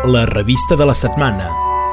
La revista de la setmana.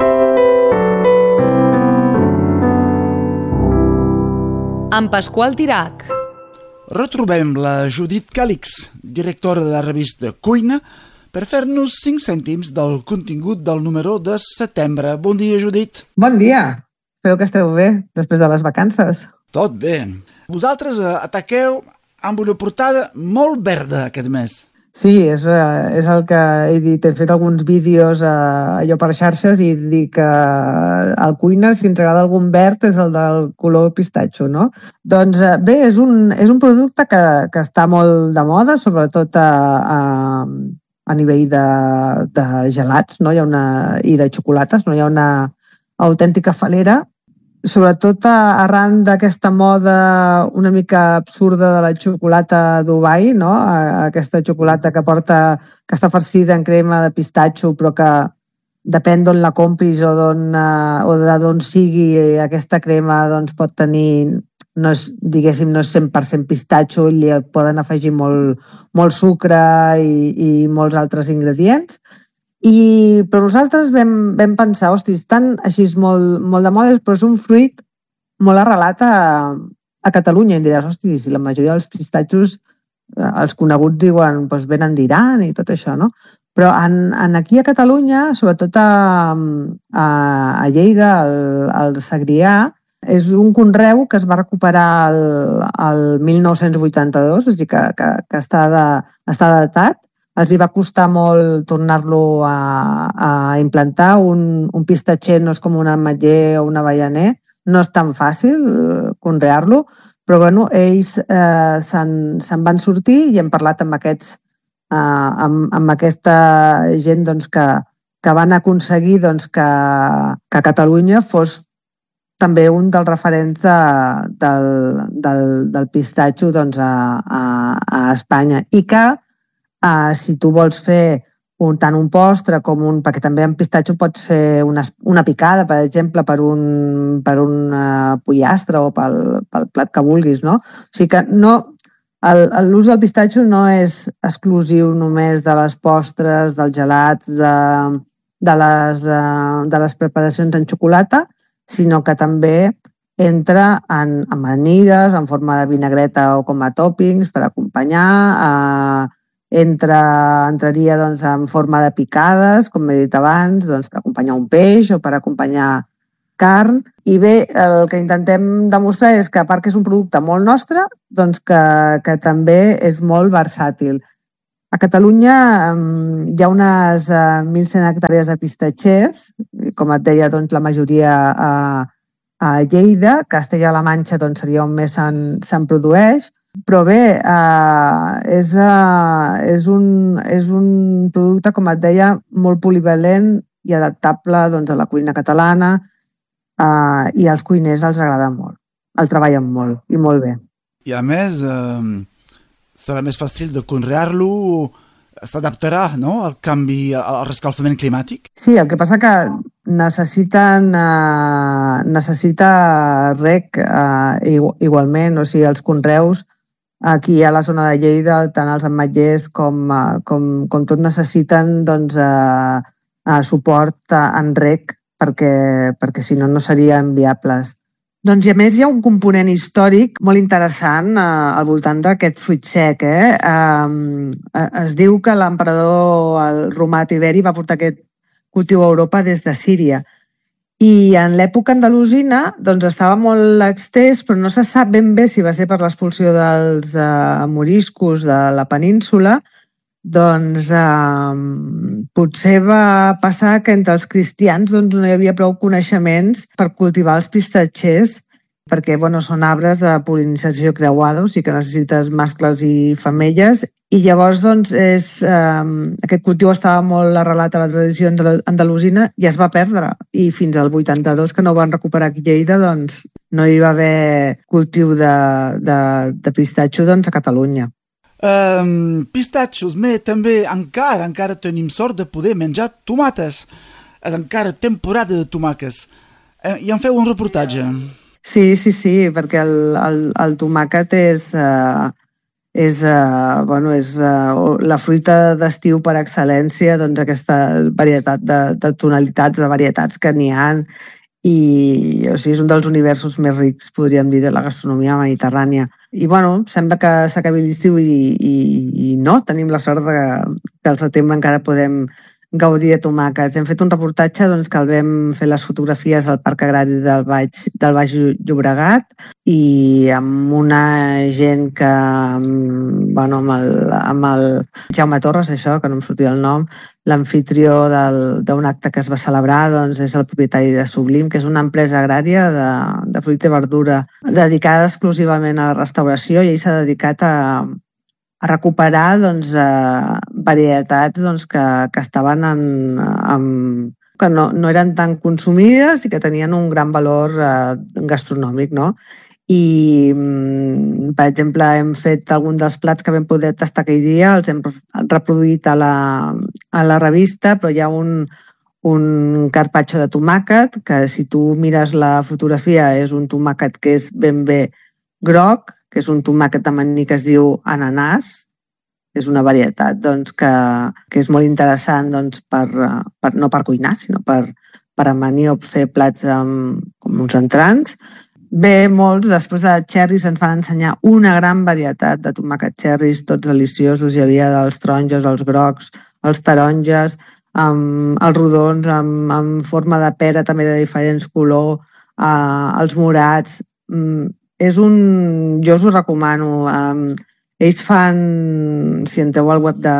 Amb Pasqual Dirac. Retrobem la Judit Càlix, directora de la revista Cuina, per fer-nos 5 cèntims del contingut del número de setembre. Bon dia, Judit. Bon dia. Espero que esteu bé després de les vacances. Tot bé. Vosaltres ataqueu amb una portada molt verda aquest mes. Sí, és el que he dit. He fet alguns vídeos allò per xarxes i dic que al Cuina, si ens agrada algun verd, és el del color pistatxo, no? Doncs bé, és un producte que està molt de moda, sobretot a nivell de gelats, no? I de xocolates, no? Hi ha una autèntica falera, sobretot arran d'aquesta moda una mica absurda de la xocolata Dubai, no? Aquesta xocolata que està farcida en crema de pistatxo, però que depèn d'on la compris o d'on sigui aquesta crema, doncs pot tenir, no és 100% pistatxo, li poden afegir molt sucre i molts altres ingredients. Però nosaltres vam pensar, hosti, estan així molt de moda, però és un fruit molt arrelat a Catalunya. I em diràs, hosti, si la majoria dels pistatxos, els coneguts diuen, doncs venen d'Iran i tot això, no? Però aquí a Catalunya, sobretot a Lleida, al Segrià, és un conreu que es va recuperar el 1982, és a dir, que està datat. Els hi va costar molt tornar-lo a implantar. Un pistatxer no és com un ametller o un avellaner, no és tan fàcil conrear-lo, però bueno, ells se'n van sortir i hem parlat amb aquesta gent doncs, que van aconseguir doncs, que Catalunya fos també un dels referents del pistatxo doncs, a Espanya, i que si tu vols fer tant un postre com perquè també en pistatxo pots fer una picada, per exemple, per un pollastre o pel plat que vulguis, no? O sigui que l'ús del pistatxo no és exclusiu només de les postres, dels gelats, de les preparacions en xocolata, sinó que també entra en amanides, en forma de vinagreta o com a tòpings per acompanyar. Entraria doncs, en forma de picades, com he dit abans, doncs, per acompanyar un peix o per acompanyar carn. I bé, el que intentem demostrar és que, a part que és un producte molt nostre, doncs que també és molt versàtil. A Catalunya hi ha unes 1.100 hectàrees de pistatxers, com et deia, doncs, la majoria a Lleida. Castella-La Manxa doncs, seria on més se'n produeix. Però bé, és un producte, com et deia, molt polivalent i adaptable doncs, a la cuina catalana, i als cuiners els agrada molt. El treballen molt i molt bé. I a més, serà més fàcil de conrear-lo, s'adaptarà, no?, al canvi, al rescalfament climàtic? Sí, el que passa que necessita reg igualment, o sigui, els conreus aquí a la zona de Lleida, tant els ametllers com tot necessiten doncs, suport en reg perquè si no serien viables. Doncs i a més hi ha un component històric molt interessant al voltant d'aquest fruit sec. Es diu que l'emperador romà Tiberi va portar aquest cultiu a Europa des de Síria. I en l'època andalusina doncs, estava molt extès, però no se sap ben bé si va ser per l'expulsió dels moriscos de la península. Doncs potser va passar que entre els cristians doncs, no hi havia prou coneixements per cultivar els pistatxers, perquè són arbres de pol·linització creuada, o sigui que necessites mascles i femelles, i llavors doncs, aquest cultiu estava molt arrelat a la tradició andalusina i es va perdre, i fins al 82, que no ho van recuperar aquí a Lleida, doncs no hi va haver cultiu de pistatxo doncs, a Catalunya. Pistatxos, però també encara tenim sort de poder menjar tomates. És encara temporada de tomàquets. I en feu un reportatge. Sí, perquè el tomàquet és la fruita d'estiu per excel·lència, doncs aquesta varietat de tonalitats, de varietats que n'hi ha, i o sigui, és un dels universos més rics, podríem dir, de la gastronomia mediterrània. I sembla que s'acabi l'estiu i no, tenim la sort que al setembre encara podem gaudir de tomàquets. Hem fet un reportatge que el vam fer les fotografies al Parc Agrari del Baix Llobregat i amb una gent que, amb el Jaume Torres, això, que no em sortia el nom, l'amfitrió d'un acte que es va celebrar, és el propietari de Sublim, que és una empresa agrària de fruita i verdura dedicada exclusivament a la restauració, i ell s'ha dedicat a recuperar varietats que estaven que no eren tan consumides i que tenien un gran valor gastronòmic, no? I, per exemple, hem fet algun dels plats que vam poder tastar aquell dia, els hem reproduït a la revista, però hi ha un carpaccio de tomàquet, que si tu mires la fotografia és un tomàquet que és ben bé groc, que és un tomàquet amanní que es diu ananàs. És una varietat que és molt interessant no per cuinar, sinó per amanir o fer plats com uns entrants. Molts, després de xerris ens van ensenyar una gran varietat de tomàquet xerris, tots deliciosos. Hi havia dels taronges, els grocs, els taronges, els rodons en forma de pera també de diferents colors, els morats. Jo us ho recomano. Ells fan, si entreu al web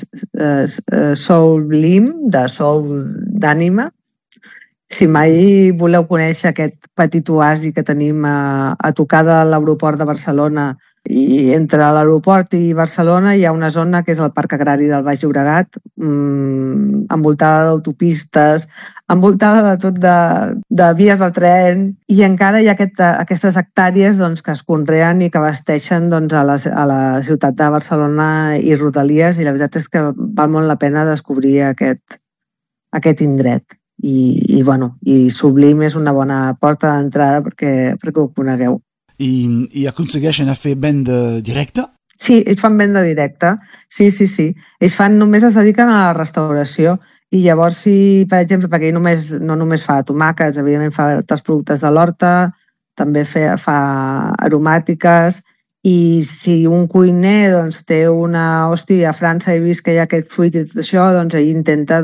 Sublim, de Soul d'Ànima. Si mai voleu conèixer aquest petit oasi que tenim a tocar de l'aeroport de Barcelona, i entre l'aeroport i Barcelona hi ha una zona que és el Parc Agrari del Baix Llobregat, envoltada d'autopistes, envoltada de tot de vies de tren, i encara hi ha aquestes hectàrees que es conreen i que abasteixen a la ciutat de Barcelona i rodalies, i la veritat és que val molt la pena descobrir aquest indret. I Sublim és una bona porta d'entrada perquè ho conegueu. I aconsegueixen a fer venda directa? Sí, ells fan venda directa. Sí. Ells només es dediquen a la restauració, i llavors, si, per exemple, perquè ell no només fa tomàquets, evidentment fa altres productes de l'horta, també fa aromàtiques, i si un cuiner té una... Hòstia, a França he vist que hi ha aquest fruit i tot això, ell intenta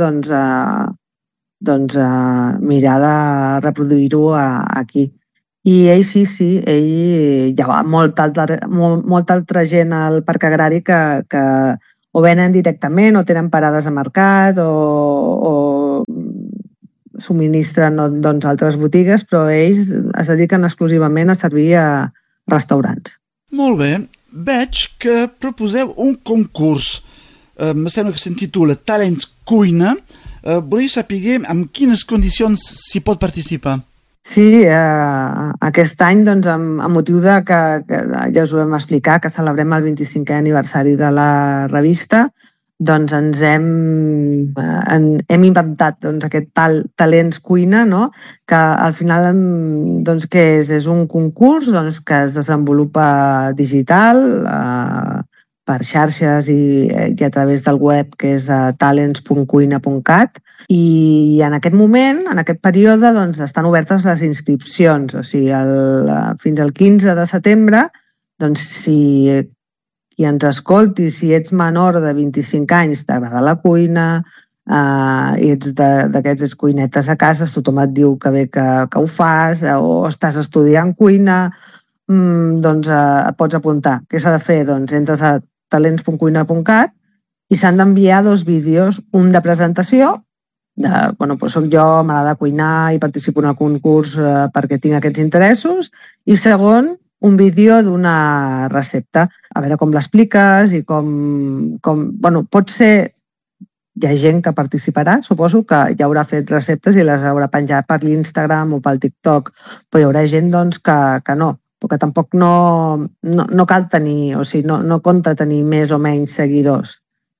mirar de reproduir-ho aquí. I ell sí, ell hi ha molta altra gent al Parc Agrari que o venen directament o tenen parades a mercat o subministren altres botigues, però ells es dediquen exclusivament a servir a restaurants. Molt bé. Veig que proposeu un concurs. Em sembla que s'intitula Talents Cuina. Volia saber en quines condicions s'hi pot participar. Sí, aquest any, amb motiu que ja us ho vam explicar, que celebrem el 25è aniversari de la revista, ens hem inventat aquest Talents Cuina, no? Que al final què és? És un concurs que es desenvolupa digital, per xarxes i a través del web, que és talents.cuina.cat, i en aquest moment, en aquest període, estan obertes les inscripcions, o sigui, fins al 15 de setembre, si qui ens escolti, si ets menor de 25 anys, t'agrada la cuina, i ets d'aquests cuinetes a casa, tothom et diu que bé que ho fas, o estàs estudiant cuina, et pots apuntar. Què s'ha de fer? Entres a talents.cuina.cat i s'han d'enviar 2 vídeos, un de presentació, soc jo, m'agrada cuinar i participo en el concurs perquè tinc aquests interessos, i segon, un vídeo d'una recepta. A veure com l'expliques i pot ser... Hi ha gent que participarà, suposo que ja haurà fet receptes i les haurà penjat per l'Instagram o pel TikTok, però hi haurà gent que no, perquè tampoc no cal tenir, o sigui, no compta tenir més o menys seguidors.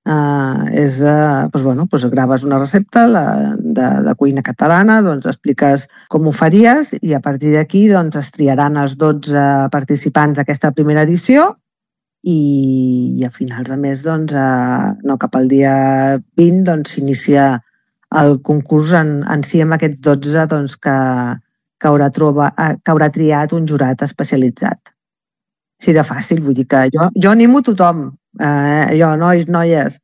Graves una recepta de cuina catalana, expliques com ho faries i a partir d'aquí es triaran els 12 participants d'aquesta primera edició i a finals de mes, doncs, no, cap al dia 20, doncs, s'inicia el concurs en si amb aquests 12 doncs, que haurà triat un jurat especialitzat. Així de fàcil, vull dir que jo animo tothom, nois, noies,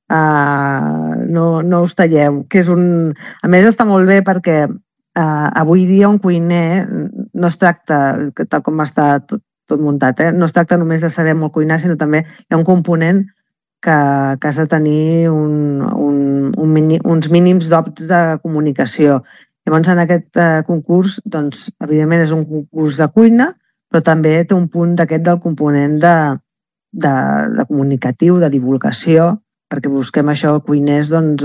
no us talleu, que és a més està molt bé perquè avui dia un cuiner no es tracta, tal com està tot muntat, no es tracta només de saber molt cuinar, sinó també hi ha un component que has de tenir uns mínims dots de comunicació. Llavors, en aquest concurs, doncs, evidentment és un concurs de cuina, però també té un punt d'aquest del component de comunicatiu, de divulgació, perquè busquem això, cuiners, doncs,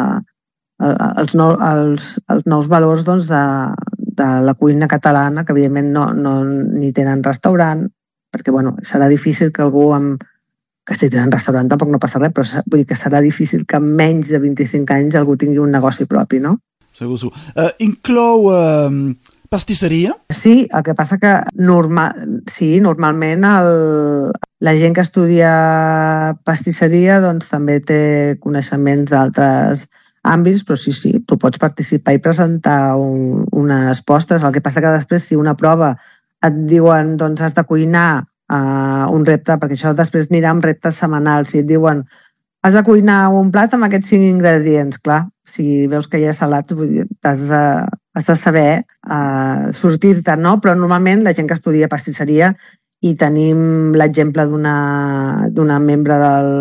els nous valors doncs, de la cuina catalana, que evidentment no ni tenen restaurant, perquè bueno, serà difícil que algú que estigui tenint restaurant tampoc no passa res, però vull dir que serà difícil que en menys de 25 anys algú tingui un negoci propi, no? Segur. Inclou pastisseria? Sí, el que passa que normalment la gent que estudia pastisseria doncs, també té coneixements d'altres àmbits, però sí, tu pots participar i presentar unes postres. El que passa que després, si una prova et diuen doncs has de cuinar un repte, perquè això després anirà amb reptes setmanals, si et diuen has de cuinar un plat amb aquests 5 ingredients, clar, si veus que hi ha salat has de saber sortir-te, no? Però normalment la gent que estudia pastisseria, i tenim l'exemple d'una membre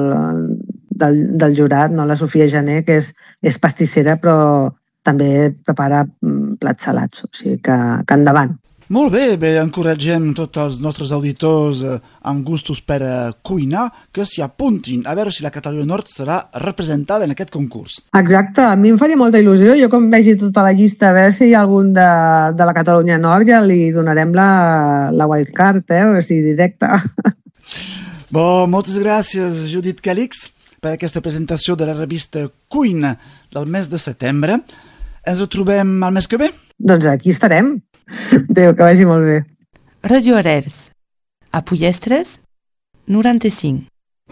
del jurat, no? La Sofia Jané, que és pastissera però també prepara plats salats, o sigui que endavant. Molt bé, encoratgem tots els nostres auditors amb gustos per cuinar que s'hi apuntin, a veure si la Catalunya Nord serà representada en aquest concurs. Exacte, a mi em faria molta il·lusió, jo com vegi tota la llista, a veure si hi ha algun de la Catalunya Nord, ja li donarem la wildcard, o sigui, directa. Bon, moltes gràcies, Judit Calix, per aquesta presentació de la revista Cuina del mes de setembre. Ens trobem el mes que ve? Doncs aquí estarem. Adéu, que vagi molt bé. Radio Arels, a Pollestres, 95.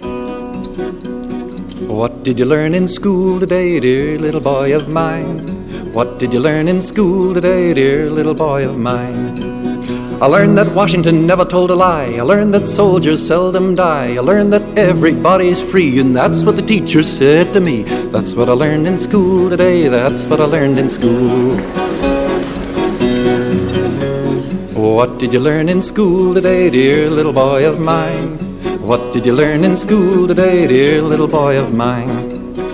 What did you learn in school today, dear little boy of mine? What did you learn in school today, dear little boy of mine? I learned that Washington never told a lie. I learned that soldiers seldom die. I learned that everybody's free, and that's what the teacher said to me. That's what I learned in school today. That's what I learned in school. What did you learn in school today, dear little boy of mine? What did you learn in school today, dear little boy of mine?